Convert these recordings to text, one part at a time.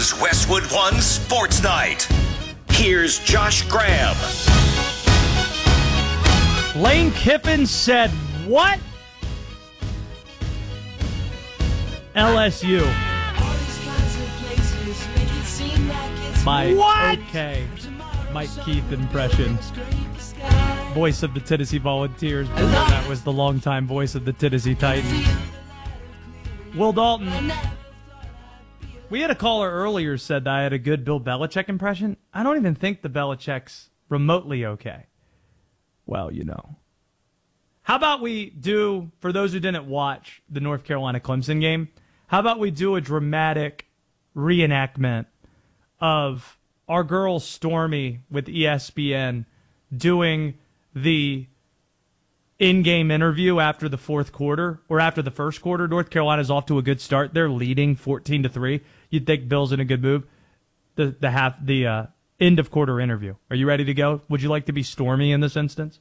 is Westwood One Sports Night. Here's Josh Graham. Lane Kiffin said what? LSU. My What? okay Mike Keith impression. Voice of the Tennessee Volunteers. That was the longtime voice of the Tennessee Titans. Will Dalton. We had a caller earlier said that I had a good Bill Belichick impression. I don't even think the Belichick's remotely okay. Well, you know. How about we do, for those who didn't watch the North Carolina-Clemson game, how about we do a dramatic reenactment of our girl Stormy with ESPN doing the in-game interview after the fourth quarter, or after the first quarter. North Carolina's off to a good start. They're leading 14-3. You'd think Bill's in a good move. The end of quarter interview. Are you ready to go? Would you like to be Stormy in this instance?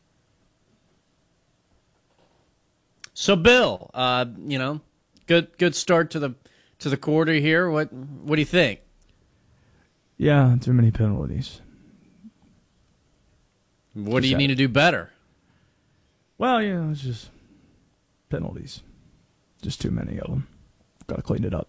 So, Bill, good start to the quarter here. What do you think? Yeah, too many penalties. What do you need to do better? Well, it's just penalties. Just too many of them. Got to clean it up.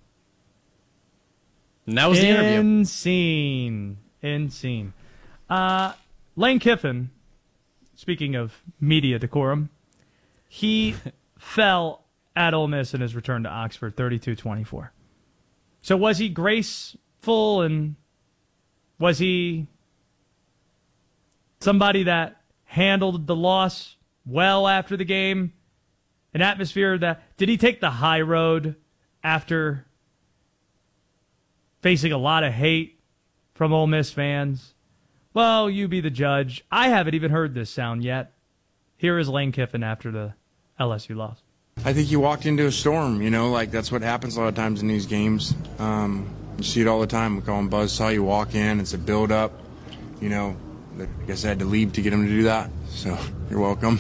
And that was the interview. Insane. Lane Kiffin, speaking of media decorum, he fell at Ole Miss in his return to Oxford, 32-24. So was he graceful, and was he somebody that handled the loss well after the game? An atmosphere that... Did he take the high road after facing a lot of hate from Ole Miss fans? Well, you be the judge. I haven't even heard this sound yet. Here is Lane Kiffin after the LSU loss. I think he walked into a storm, that's what happens a lot of times in these games. You see it all the time. We call him buzzsaw. You walk in, it's a build-up. I guess I had to leave to get him to do that, so you're welcome.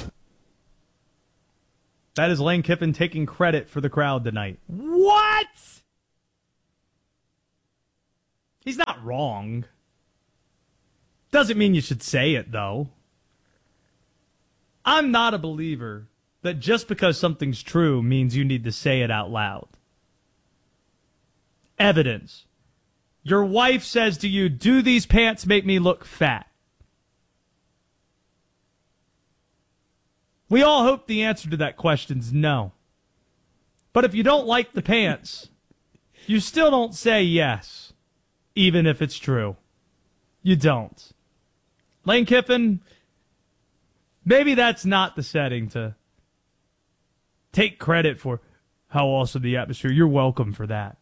That is Lane Kiffin taking credit for the crowd tonight. What? He's not wrong. Doesn't mean you should say it, though. I'm not a believer that just because something's true means you need to say it out loud. Evidence. Your wife says to you, "Do these pants make me look fat?" We all hope the answer to that question's no. But if you don't like the pants, you still don't say yes, even if it's true. You don't. Lane Kiffin, maybe that's not the setting to take credit for how awesome the atmosphere. You're welcome for that.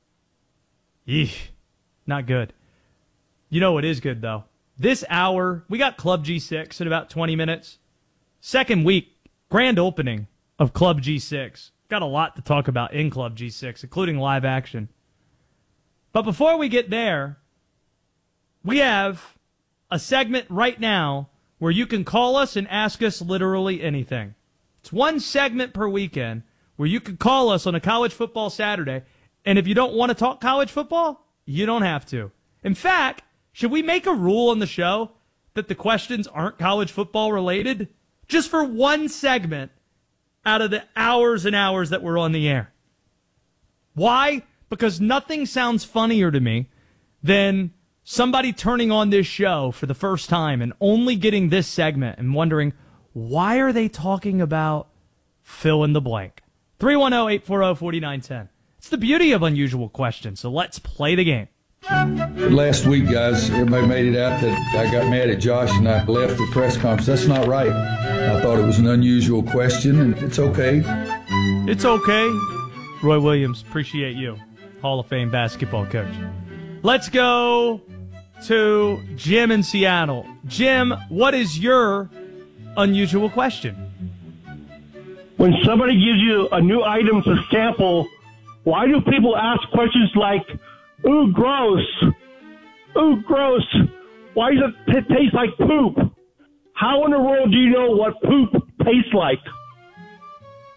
Eesh, not good. You know what is good, though? This hour, we got Club G6 in about 20 minutes. Second week, grand opening of Club G6. Got a lot to talk about in Club G6, including live action. But before we get there, we have a segment right now where you can call us and ask us literally anything. It's one segment per weekend where you can call us on a college football Saturday, and if you don't want to talk college football, you don't have to. In fact, should we make a rule on the show that the questions aren't college football related? Just for one segment out of the hours and hours that we're on the air. Why? Because nothing sounds funnier to me than somebody turning on this show for the first time and only getting this segment and wondering, why are they talking about fill in the blank? 310-840-4910. It's the beauty of unusual questions, so let's play the game. Last week, guys, everybody made it out that I got mad at Josh and I left the press conference. That's not right. I thought it was an unusual question, and it's okay. It's okay. Roy Williams, appreciate you. Hall of Fame basketball coach. Let's go to Jim in Seattle. Jim, what is your unusual question? When somebody gives you a new item to sample, why do people ask questions like, "Ooh, gross. Ooh, gross. Why does it taste like poop?" How in the world do you know what poop tastes like?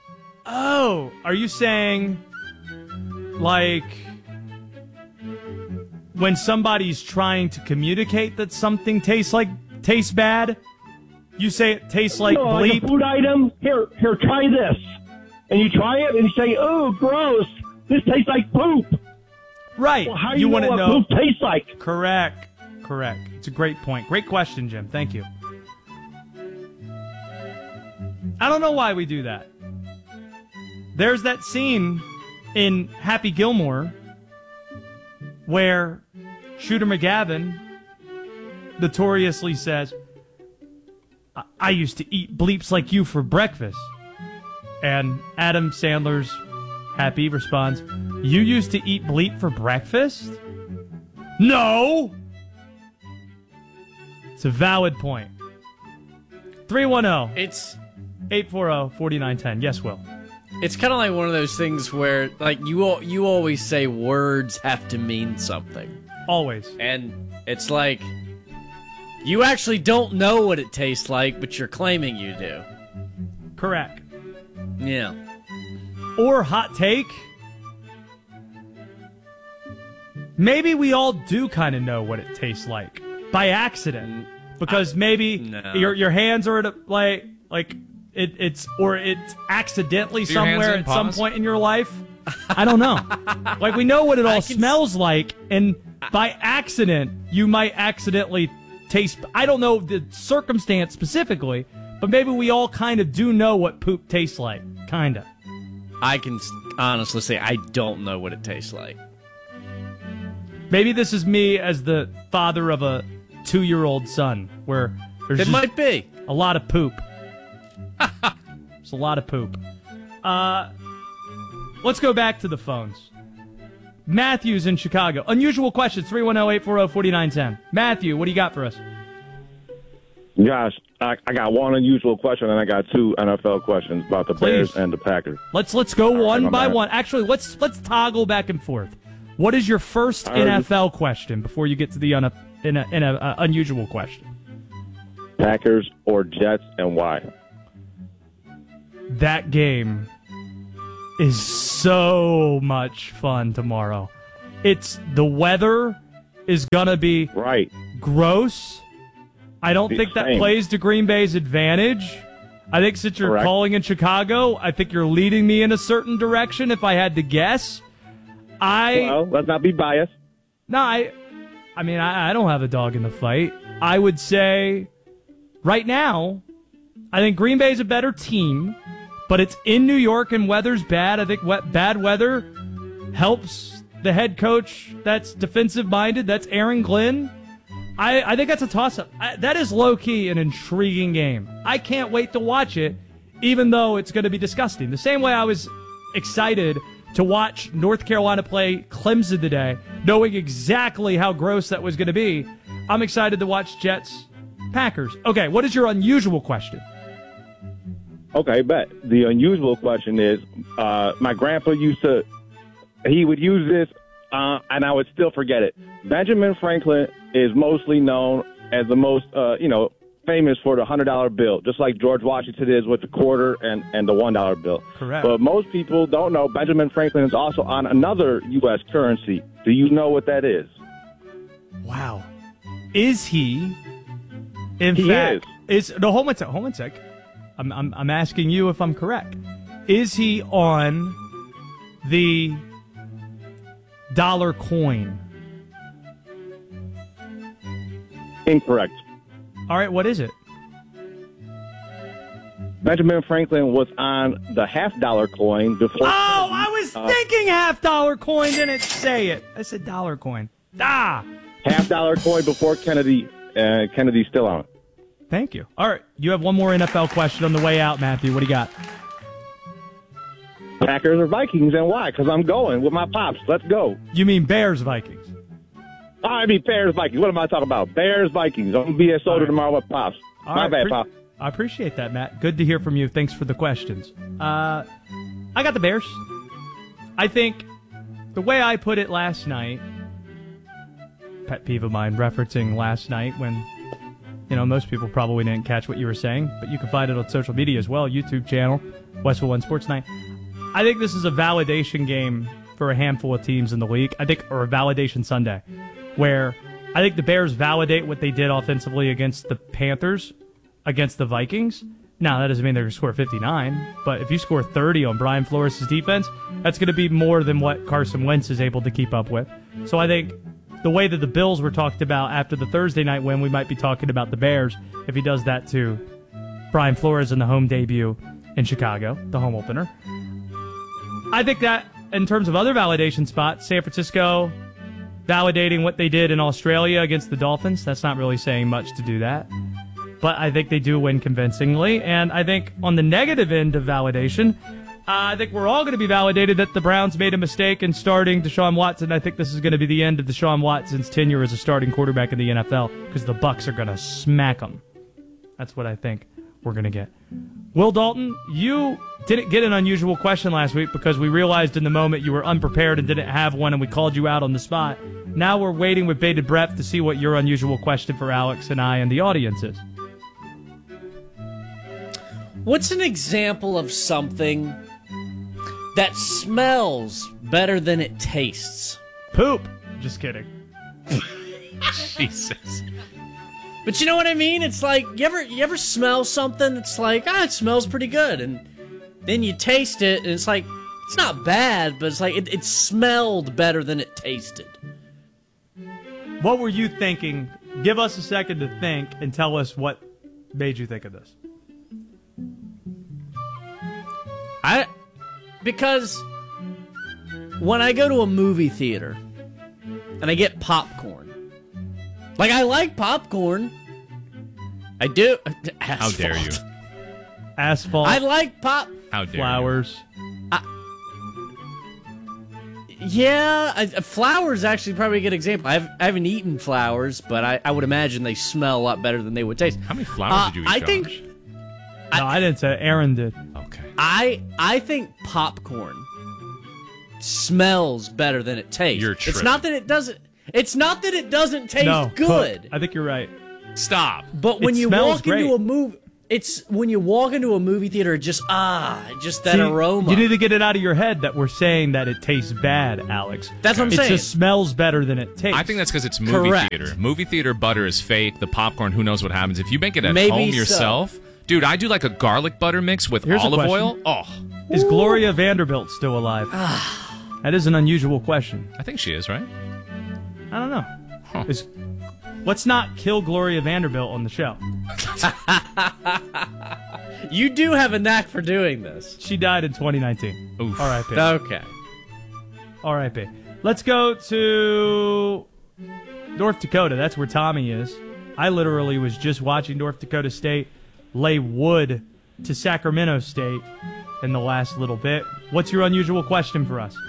Oh, are you saying, like, when somebody's trying to communicate that something tastes bad, you say it tastes like like bleep. a food item. Here, try this. And you try it, and you say, "Oh, gross! This tastes like poop." Right. Well, how do you you want know to what know? poop tastes like? Correct. It's a great point. Great question, Jim. Thank you. I don't know why we do that. There's that scene in Happy Gilmore where Shooter McGavin notoriously says, I used to eat bleeps like you for breakfast. And Adam Sandler's Happy responds, you used to eat bleep for breakfast? No! It's a valid point. 310 It's 840-4910. Yes, Will. It's kind of like one of those things where, like, you always say words have to mean something. Always. And it's like, you actually don't know what it tastes like, but you're claiming you do. Correct. Yeah. Or hot take. Maybe we all do kind of know what it tastes like by accident, because maybe No. your hands are at a, like it's accidentally Do your hands somewhere in at some pause? point in your life. I don't know. Like, we know what it all smells like, and by accident you might accidentally taste. I don't know the circumstance specifically, but maybe we all kind of do know what poop tastes like, kinda. I can honestly say I don't know what it tastes like. Maybe this is me as the father of a 2-year-old son, where there's It just might be. a lot of poop. It's a lot of poop. Let's go back to the phones. Matthew's in Chicago. Unusual questions, 310-840-4910. Matthew, what do you got for us? Gosh, I got one unusual question, and I got two NFL questions about the Please. Bears and the Packers. Let's go one my by bad. one. Actually, let's toggle back and forth. What is your first I heard NFL question before you get to the unusual question? Packers or Jets, and why? That game is so much fun tomorrow. The weather is gonna be Right. gross. I don't think that Same. plays to Green Bay's advantage. I think since you're Correct. calling in Chicago, I think you're leading me in a certain direction if I had to guess. Well, let's not be biased. No, I mean, I don't have a dog in the fight. I would say, right now, I think Green Bay's a better team, but it's in New York and weather's bad. I think bad weather helps the head coach that's defensive-minded. That's Aaron Glenn. I think that's a toss-up. That is low-key an intriguing game. I can't wait to watch it, even though it's going to be disgusting. The same way I was excited to watch North Carolina play Clemson today, knowing exactly how gross that was going to be. I'm excited to watch Jets-Packers. Okay, what is your unusual question? Okay, bet. The unusual question is, my grandpa he would use this, and I would still forget it. Benjamin Franklin is mostly known as the most, famous for the $100 bill, just like George Washington is with the quarter and the $1 bill. Correct. But most people don't know Benjamin Franklin is also on another U.S. currency. Do you know what that is? Wow. Is he, in He fact... No, hold on a sec. I'm asking you if I'm correct. Is he on the dollar coin? Incorrect. All right, what is it? Benjamin Franklin was on the $half coin before. Oh, I was thinking $half coin, didn't say it. I said dollar coin. $half coin before Kennedy. Kennedy's still on. Thank you. All right, you have one more NFL question on the way out, Matthew. What do you got? Packers or Vikings, and why? Because I'm going with my pops. Let's go. You mean Bears, Vikings? I mean Bears, Vikings. What am I talking about? Bears, Vikings. I'm going to be at Soda tomorrow with pops. All My right, bad, Pop. I appreciate that, Matt. Good to hear from you. Thanks for the questions. I got the Bears. I think the way I put it last night, pet peeve of mine, referencing last night when, most people probably didn't catch what you were saying, but you can find it on social media as well, YouTube channel, Westville One Sports Night. I think this is a validation game for a handful of teams in the league. Or a validation Sunday. where I think the Bears validate what they did offensively against the Panthers, against the Vikings. Now, that doesn't mean they're going to score 59, but if you score 30 on Brian Flores' defense, that's going to be more than what Carson Wentz is able to keep up with. So I think the way that the Bills were talked about after the Thursday night win, we might be talking about the Bears if he does that to Brian Flores in the home debut in Chicago, the home opener. I think that in terms of other validation spots, San Francisco validating what they did in Australia against the Dolphins, that's not really saying much to do that. But I think they do win convincingly. And I think on the negative end of validation, I think we're all going to be validated that the Browns made a mistake in starting Deshaun Watson. I think this is going to be the end of Deshaun Watson's tenure as a starting quarterback in the NFL because the Bucs are going to smack him. That's what I think we're going to get. Will Dalton, you didn't get an unusual question last week because we realized in the moment you were unprepared and didn't have one, and we called you out on the spot. Now we're waiting with bated breath to see what your unusual question for Alex and I and the audience is. What's an example of something that smells better than it tastes? Poop. Just kidding. Jesus. But you know what I mean? It's like, you ever smell something that's like, it smells pretty good, and then you taste it, and it's like, it's not bad, but it's like, it smelled better than it tasted. What were you thinking? Give us a second to think and tell us what made you think of this. Because when I go to a movie theater and I get popcorn, like I like popcorn, I do. Asphalt. How dare you? Asphalt. I like pop. How dare flowers. Flowers actually probably a good example. I haven't eaten flowers, but I would imagine they smell a lot better than they would taste. How many flowers did you eat, Josh? No, I didn't say. Aaron did. Okay. I think popcorn smells better than it tastes. You're tripping. It's not that it doesn't. It's not that it doesn't taste No, good. Cook. I think you're right. Stop. But when It you smells walk great. into a movie, it's when you walk into a movie theater, just that See, aroma. You need to get it out of your head that we're saying that it tastes bad, Alex. That's what I'm saying. It just smells better than it tastes. I think that's because it's movie Correct. theater. Movie theater butter is fake. The popcorn, who knows what happens. If you make it at Maybe home so. yourself, dude, I do like a garlic butter mix with Here's a olive question. oil. Oh, Is Gloria Vanderbilt still alive? That is an unusual question. I think she is, right? I don't know. Huh. Let's not kill Gloria Vanderbilt on the show. You do have a knack for doing this. She died in 2019. Oof. R.I.P. Okay. R.I.P. Let's go to North Dakota. That's where Tommy is. I literally was just watching North Dakota State lay wood to Sacramento State in the last little bit. What's your unusual question for us?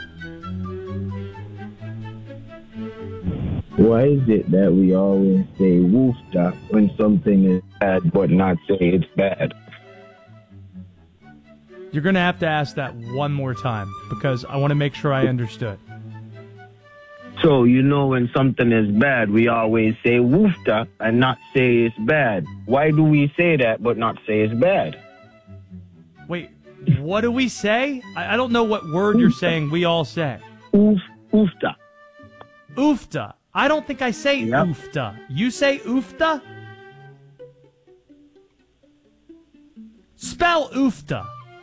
Why is it that we always say woofda when something is bad but not say it's bad? You're going to have to ask that one more time because I want to make sure I understood. So, when something is bad, we always say woofda and not say it's bad. Why do we say that but not say it's bad? Wait, what do we say? I don't know what word you're saying we all say. Oofda. Oofda. I don't think I say Yep. oofda. You say oofda? Spell oofda.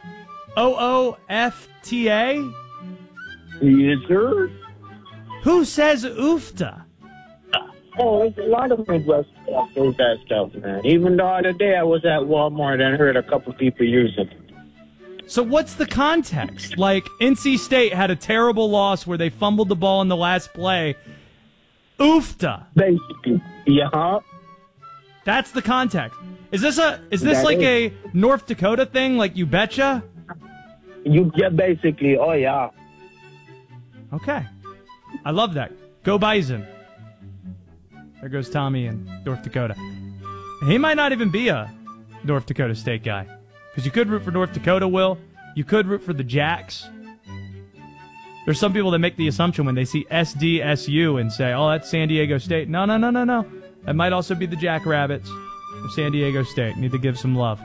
O-O-F-T-A? Yes, sir. Who says oofda? Oh, there's a lot of Midwest that says that stuff, man. Even the other day I was at Walmart and heard a couple people use it. So what's the context? Like, NC State had a terrible loss where they fumbled the ball in the last play. Oofda. Basically. Yeah. That's the context. Is this That like is. a North Dakota thing, like you betcha? Basically, oh yeah. Okay. I love that. Go Bison. There goes Tommy in North Dakota. He might not even be a North Dakota State guy. Because you could root for North Dakota, Will. You could root for the Jacks. There's some people that make the assumption when they see SDSU and say, oh, that's San Diego State. No. That might also be the Jackrabbits of San Diego State. Need to give some love.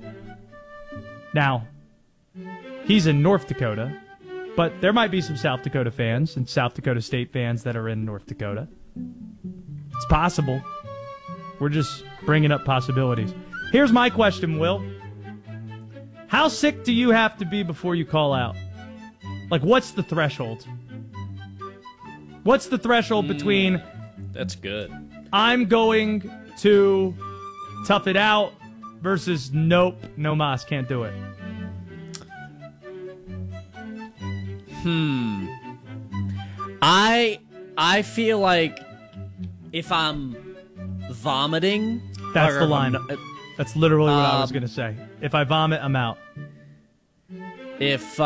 Now, he's in North Dakota, but there might be some South Dakota fans and South Dakota State fans that are in North Dakota. It's possible. We're just bringing up possibilities. Here's my question, Will. How sick do you have to be before you call out? Like, what's the threshold? What's the threshold between That's good. I'm going to tough it out versus nope, no mas, can't do it? I feel like if I'm vomiting, That's or the if line. I'm- That's literally what I was going to say. If I vomit, I'm out. If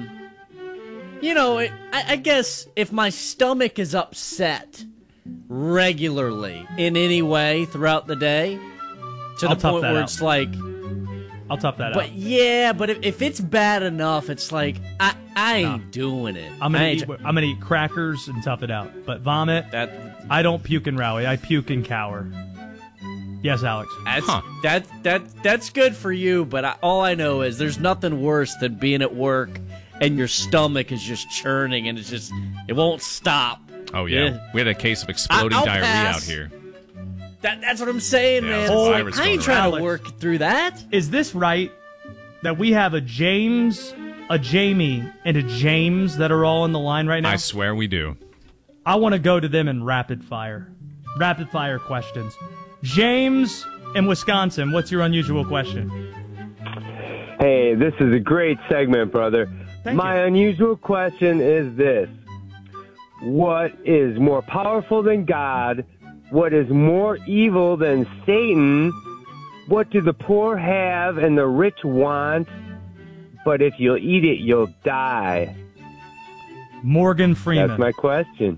I guess if my stomach is upset regularly in any way throughout the day, to I'll the tough point that where out. it's like, I'll tough that but out. yeah, but if it's bad enough, it's like I ain't doing it. I'm I gonna ain't eat crackers and tough it out. But vomit, that. I don't puke and rally. I puke and cower. Yes, Alex. That's good for you, but all I know is there's nothing worse than being at work and your stomach is just churning and it won't stop. Oh, yeah. We had a case of exploding I'll diarrhea pass. out here. That's what I'm saying, Yeah, man. it's a It's like, virus I ain't going trying around. to work through that. Is this right that we have a James, a Jamie, and a James that are all in the line right now? I swear we do. I want to go to them in rapid fire. Rapid fire questions. James in Wisconsin, what's your unusual question? Hey, this is a great segment, brother. Thank My you. unusual question is this. What is more powerful than God? What is more evil than Satan? What do the poor have and the rich want? But if you'll eat it, you'll die. Morgan Freeman. That's my question.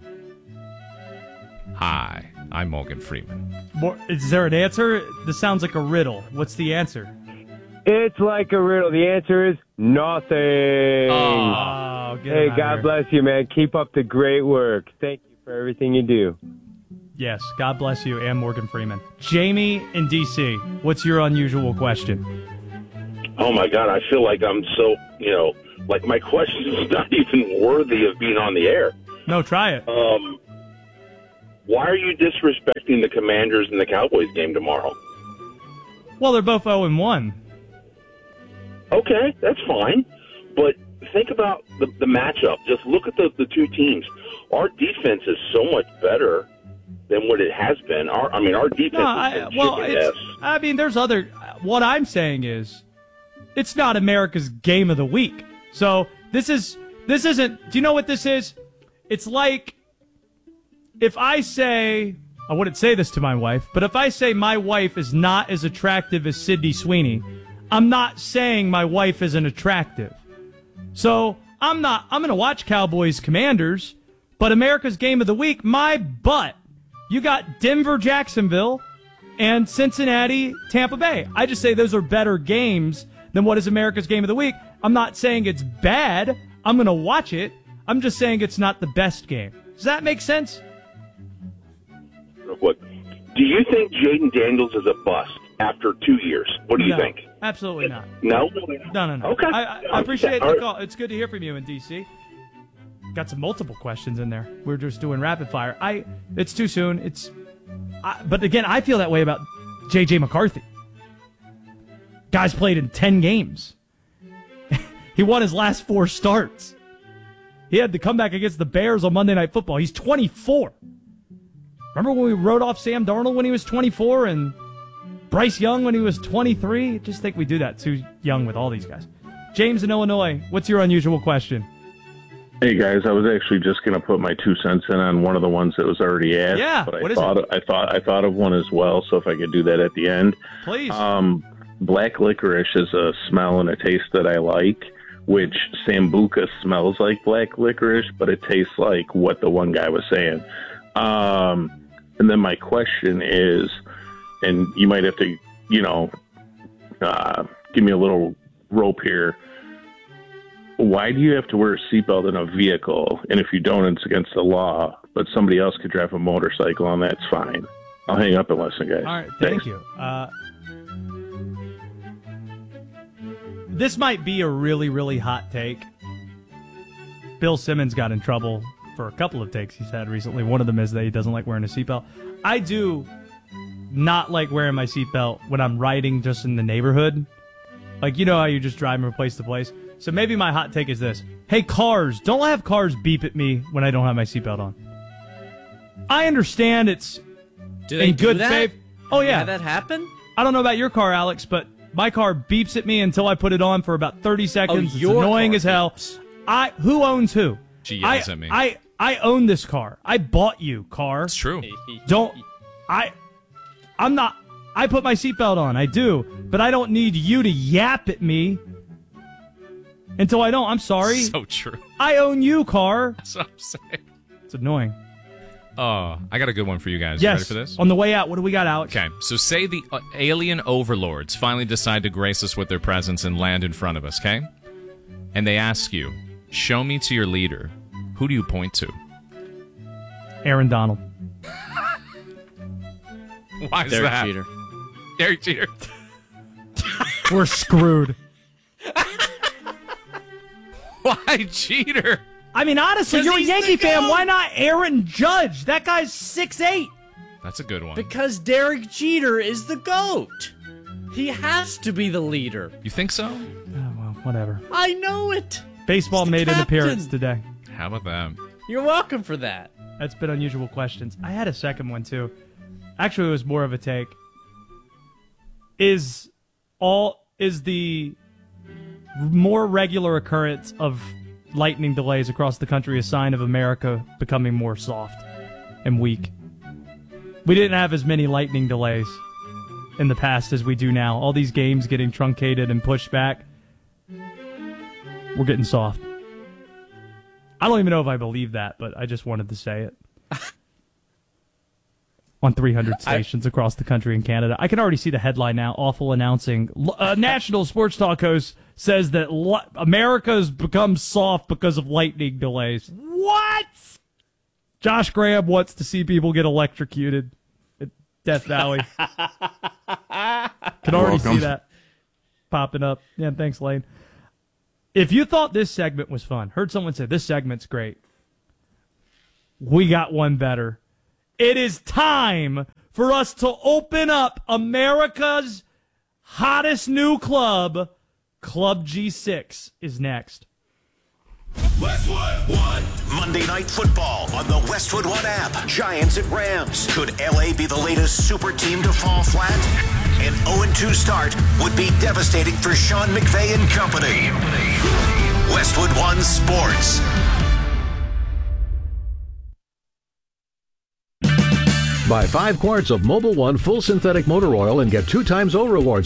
Hi, I'm Morgan Freeman. Is there an answer? This sounds like a riddle. What's the answer? It's like a riddle. The answer is nothing. Oh, get Hey, him out God of here. bless you, man. Keep up the great work. Thank you for everything you do. Yes, God bless you and Morgan Freeman. Jamie in D.C., what's your unusual question? Oh my God, I feel like I'm so, like my question is not even worthy of being on the air. No, try it. Why are you disrespecting the Commanders in the Cowboys game tomorrow? Well, they're both 0-1. Okay, that's fine. But think about the matchup. Just look at the two teams. Our defense is so much better than what it has been. Our defense has been chicken ass. There's other. What I'm saying is, it's not America's game of the week. So this isn't. Do you know what this is? It's like if I say, I wouldn't say this to my wife, but if I say my wife is not as attractive as Sydney Sweeney, I'm not saying my wife isn't attractive. So I'm going to watch Cowboys Commanders, but America's game of the week, my butt. You got Denver, Jacksonville, and Cincinnati, Tampa Bay. I just say those are better games than what is America's game of the week. I'm not saying it's bad. I'm going to watch it. I'm just saying it's not the best game. Does that make sense? Real quick. Do you think Jaden Daniels is a bust after 2 years? What do you No, think? Absolutely not. No? No. Okay. I appreciate All the right. call. It's good to hear from you in D.C. Got some multiple questions in there. We're just doing rapid fire. It's too soon. But again, I feel that way about J.J. McCarthy. Guy's played in 10 games. He won his last 4 starts. He had to come back against the Bears on Monday Night Football. He's 24. Remember when we wrote off Sam Darnold when he was 24 and Bryce Young when he was 23? Just think we do that too young with all these guys. James in Illinois, what's your unusual question? Hey guys, I was actually just going to put my 2 cents in on one of the ones that was already asked. Yeah, but what is I thought of one as well. So if I could do that at the end, Please. Black licorice is a smell and a taste that I like. Which Sambuca smells like black licorice, but it tastes like what the one guy was saying. And then my question is, and you might have to, give me a little rope here. Why do you have to wear a seatbelt in a vehicle? And if you don't, it's against the law. But somebody else could drive a motorcycle, and that's fine. I'll hang up and listen, guys. All right, thank you. This might be a really, really hot take. Bill Simmons got in trouble for a couple of takes he's had recently. One of them is that he doesn't like wearing a seatbelt. I do not like wearing my seatbelt when I'm riding just in the neighborhood. Like, you know how you just drive from place to place? So maybe my hot take is this. Hey, cars, don't have cars beep at me when I don't have my seatbelt on. I understand it's in good faith. Oh, yeah. Had that happen? I don't know about your car, Alex, but my car beeps at me until I put it on for about 30 seconds. It's annoying as hell. Who owns who? She yells at me. I own this car. I bought you, car. It's true. I'm not. I put my seatbelt on. I do. But I don't need you to yap at me until I don't. I'm sorry. So true. I own you, car. That's what I'm saying. It's annoying. Oh, I got a good one for you guys. Yes. You ready for this? On the way out, what do we got, Alex? Okay, so say the alien overlords finally decide to grace us with their presence and land in front of us, okay? And they ask you, show me to your leader. Who do you point to? Aaron Donald. Why is Derek that? Jeter. Derek Jeter. We're screwed. Why Jeter? I mean, honestly, you're a Yankee fan. Why not Aaron Judge? That guy's 6'8". That's a good one. Because Derek Jeter is the GOAT. He has to be the leader. You think so? Oh, well, whatever. I know it. Baseball made an captain. appearance today. How about that? You're welcome for that. That's been unusual questions. I had a second one, too. Actually, it was more of a take. Is the more regular occurrence of lightning delays across the country a sign of America becoming more soft and weak? We didn't have as many lightning delays in the past as we do now. All these games getting truncated and pushed back. We're getting soft. I don't even know if I believe that, but I just wanted to say it. On 300 stations across the country in Canada. I can already see the headline now. Awful announcing. National sports talk host says that America's become soft because of lightning delays. What? Josh Graham wants to see people get electrocuted at Death Valley. Can already see that popping up. Yeah, thanks, Lane. If you thought this segment was fun, heard someone say this segment's great, we got one better. It is time for us to open up America's hottest new club. Club G6 is next. Westwood One. Monday Night Football on the Westwood One app. Giants at Rams. Could LA be the latest super team to fall flat? An 0-2 start would be devastating for Sean McVay and company. Westwood One Sports. Buy 5 quarts of Mobil 1 full synthetic motor oil and get 2 times O rewards